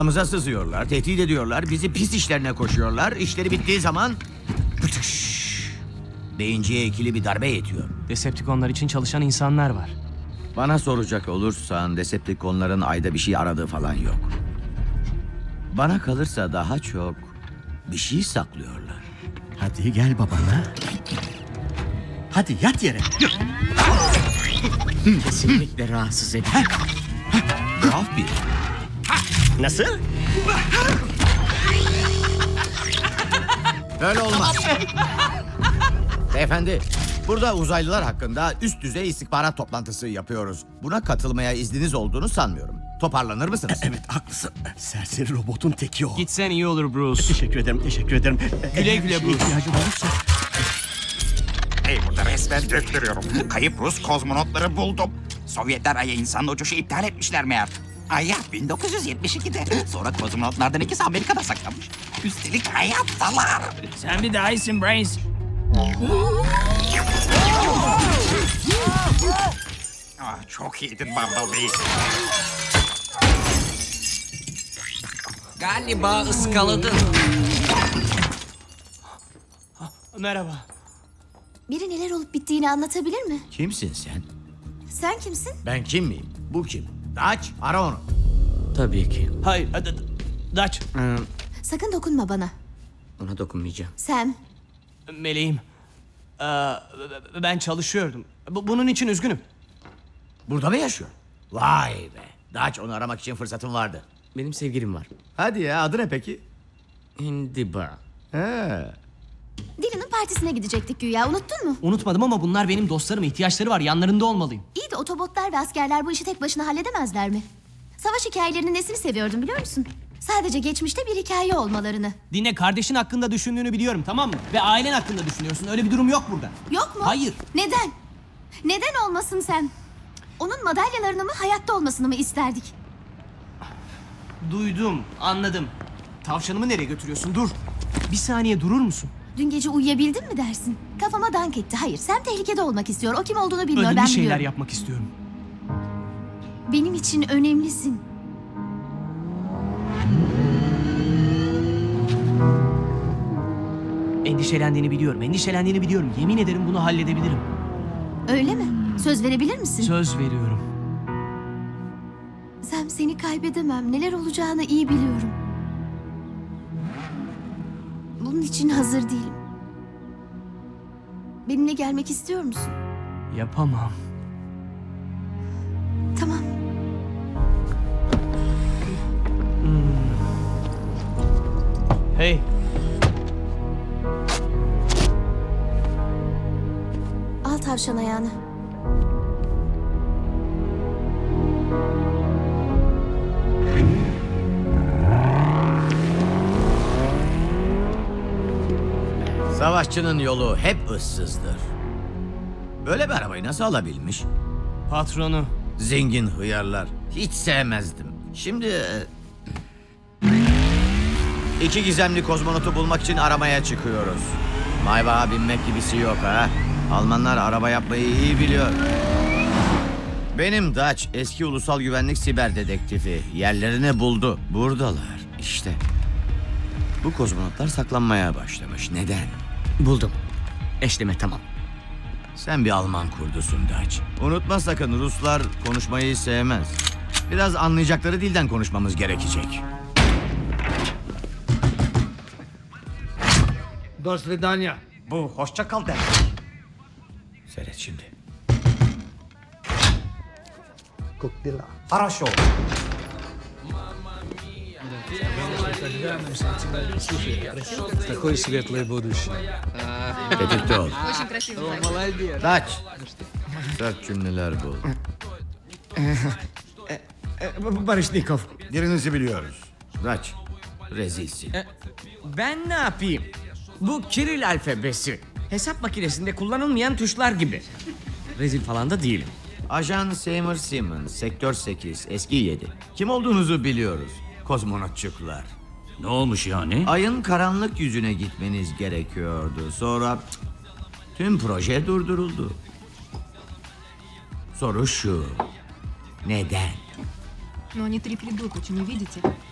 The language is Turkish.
Amıza sızıyorlar, tehdit ediyorlar, bizi pis işlerine koşuyorlar. İşleri bittiği zaman pıtış, beyinciye ikili bir darbe yetiyor. Decepticonlar için çalışan insanlar var. Bana soracak olursan Decepticonların ayda bir şey aradığı falan yok. Bana kalırsa daha çok bir şey saklıyorlar. Hadi gel babana. Hadi yat yere. Kesinlikle rahatsız edici. Tuhaf biri. Nasıl? Böyle olmaz. Beyefendi, burada uzaylılar hakkında üst düzey istihbarat toplantısı yapıyoruz. Buna katılmaya izniniz olduğunu sanmıyorum. Toparlanır mısınız? Evet haklısın. Serseri robotun teki o. Gitsen iyi olur Bruce. Teşekkür ederim, teşekkür ederim. Güle Eğer güle bir şeye Bruce. ihtiyacım olursa... Hey, burada resmen döktürüyorum. Kayıp Rus kozmonotları buldum. Sovyetler Ay'a insan uçuşu iptal etmişler meğer. Ay'a 1972'de. Sonra kozmonotlardan ikisi Amerika'da saklanmış. Üstelik hayattalar. Sen bir daha iyisin Brains. Çok iyiydin Bumblebee. Galiba ıskaladın. Merhaba. Biri neler olup bittiğini anlatabilir mi? Kimsin sen? Sen kimsin? Ben kim miyim? Bu kim? Daç, ara onu. Tabii ki. Hayır, Dutch. Sakın dokunma bana. Ona dokunmayacağım. Sam, Meleğim. Ben çalışıyordum. Bunun için üzgünüm. Burada mı yaşıyor? Vay be. Daç, onu aramak için fırsatım vardı. Benim sevgilim var. Hadi ya, adı ne peki? Hindiba. He. Dylan'ın partisine gidecektik güya, unuttun mu? Unutmadım ama bunlar benim dostlarım. İhtiyaçları var. Yanlarında olmalıyım. İyi de otobotlar ve askerler bu işi tek başına halledemezler mi? Savaş hikayelerinin nesini seviyordum biliyor musun? Sadece geçmişte bir hikaye olmalarını. Dinle, kardeşin hakkında düşündüğünü biliyorum, tamam mı? Ve ailen hakkında düşünüyorsun. Öyle bir durum yok burada. Yok mu? Hayır. Neden? Neden olmasın sen? Onun madalyalarını mı, hayatta olmasını mı isterdik? Duydum, anladım. Tavşanımı nereye götürüyorsun? Dur. Bir saniye durur musun? Dün gece uyuyabildin mi dersin? Kafama dank etti. Hayır, Sam tehlikede olmak istiyor. O kim olduğunu bilmiyor, Önemli ben şeyler biliyorum. yapmak istiyorum. Benim için önemlisin. Endişelendiğini biliyorum. Yemin ederim bunu halledebilirim. Öyle mi? Söz verebilir misin? Söz veriyorum. Sam, seni kaybedemem. Neler olacağını iyi biliyorum. Bunun için hazır değilim. Benimle gelmek istiyor musun? Yapamam. Tamam. Hey. Al tavşan ayağını. Savaşçının yolu hep ıssızdır. Böyle bir arabayı nasıl alabilmiş? Patronu. Zengin hıyarlar. Hiç sevmezdim. Şimdi... iki gizemli kozmonotu bulmak için aramaya çıkıyoruz. Maybağa binmek gibisi yok ha. Almanlar araba yapmayı iyi biliyor. Benim Dutch, eski ulusal güvenlik siber dedektifi. Yerlerini buldu. Buradalar işte. Bu kozmonotlar saklanmaya başlamış. Neden? Buldum. Eşleme tamam. Sen bir Alman kurdusun Dutch. Unutma sakın, Ruslar konuşmayı sevmez. Biraz anlayacakları dilden konuşmamız gerekecek. До свидания. Bu hoşça kal der. Seyret şimdi. Как дела? Хорошо. Такое светлое будущее. Tetikte ol. Молодец. Dutch. Sert cümleler bul. Barışnikov. Birinizi biliyoruz. Dutch. Rezilsin. Ben ne yapayım? Bu Kiril alfabesi. Hesap makinesinde kullanılmayan tuşlar gibi. Rezil falan da değilim. Ajan Seymour Simmons, Sektör 8, eski 7. Kim olduğunuzu biliyoruz. Kozmonotçuklar. Ne olmuş yani? Ayın karanlık yüzüne gitmeniz gerekiyordu. Sonra tüm proje durduruldu. Soru şu. Neden? Но они три придурка, что не видите?